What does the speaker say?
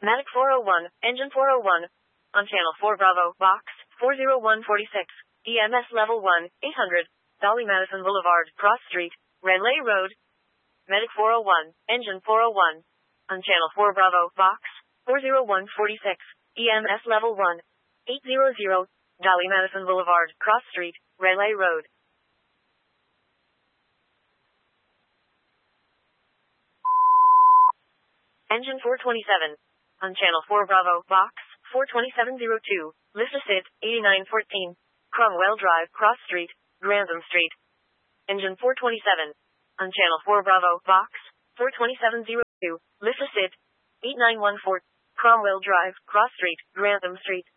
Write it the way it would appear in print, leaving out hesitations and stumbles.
Matic 401, Engine 401. On Channel 4 Bravo, Box 40146. EMS Level 1, 800. Dolly Madison Boulevard, Cross Street, Renley Road. Medic 401, Engine 401. On Channel 4 Bravo, Box 40146. EMS Level 1, 800. Dolly Madison Boulevard, Cross Street, Renley Road. Engine 427. On Channel 4 Bravo, Box 42702. Lift Assist, 8914. Cromwell Drive, Cross Street, Grantham Street. Engine 427. On Channel 4 Bravo, Box 42702. Lift Assist, 8914. Cromwell Drive, Cross Street, Grantham Street.